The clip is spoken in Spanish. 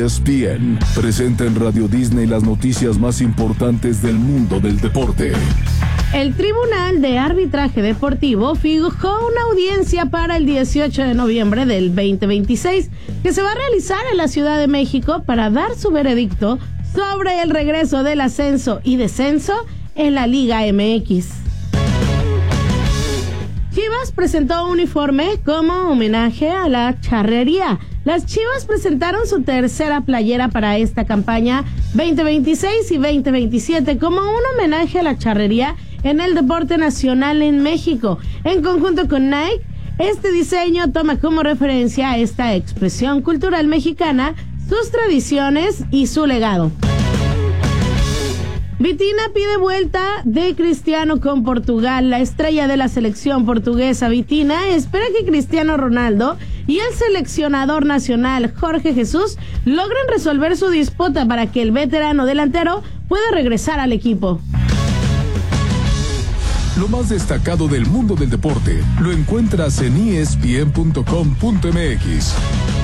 ESPN presenta en Radio Disney las noticias más importantes del mundo del deporte. El Tribunal de Arbitraje Deportivo fijó una audiencia para el 18 de noviembre del 2026 que se va a realizar en la Ciudad de México para dar su veredicto sobre el regreso del ascenso y descenso en la Liga MX. Chivas presentó un uniforme como homenaje a la charrería. Las Chivas presentaron su tercera playera para esta campaña 2026 y 2027 como un homenaje a la charrería en el deporte nacional en México. En conjunto con Nike, este diseño toma como referencia a esta expresión cultural mexicana, sus tradiciones y su legado. Vitina pide vuelta de Cristiano con Portugal. La estrella de la selección portuguesa Vitina espera que Cristiano Ronaldo y el seleccionador nacional Jorge Jesús logren resolver su disputa para que el veterano delantero pueda regresar al equipo. Lo más destacado del mundo del deporte lo encuentras en ESPN.com.mx.